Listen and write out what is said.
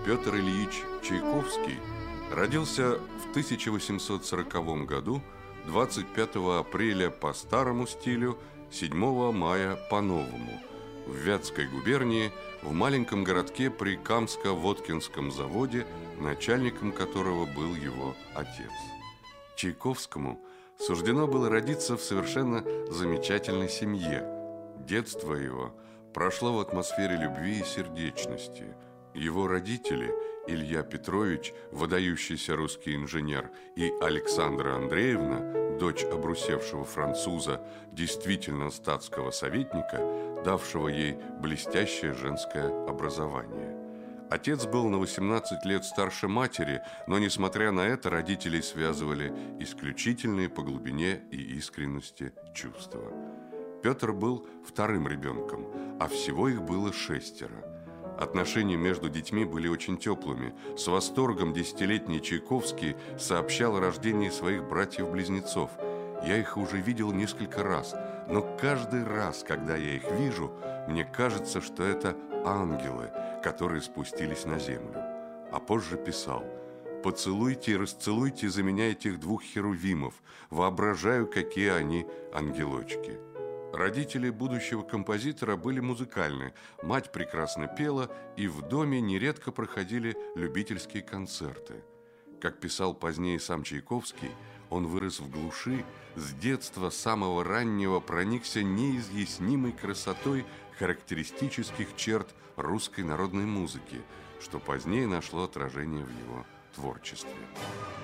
Петр Ильич Чайковский родился в 1840 году 25 апреля по старому стилю, 7 мая по новому, в Вятской губернии, в маленьком городке при Камско-Воткинском заводе, начальником которого был его отец. Чайковскому суждено было родиться в совершенно замечательной семье. Детство его прошло в атмосфере любви и сердечности. Его родители, Илья Петрович, выдающийся русский инженер, и Александра Андреевна, дочь обрусевшего француза, действительно статского советника, давшего ей блестящее женское образование. Отец был на 18 лет старше матери, но, несмотря на это, родителей связывали исключительные по глубине и искренности чувства. Петр был вторым ребенком, а всего их было 6. Отношения между детьми были очень теплыми. С восторгом 10-летний Чайковский сообщал о рождении своих братьев-близнецов. «Я их уже видел несколько раз, но каждый раз, когда я их вижу, мне кажется, что это ангелы, которые спустились на землю». А позже писал: «Поцелуйте и расцелуйте за меня этих 2 херувимов, воображаю, какие они ангелочки». Родители будущего композитора были музыкальны, мать прекрасно пела, и в доме нередко проходили любительские концерты. Как писал позднее сам Чайковский, он вырос в глуши, с детства самого раннего проникся неизъяснимой красотой характеристических черт русской народной музыки, что позднее нашло отражение в его творчестве.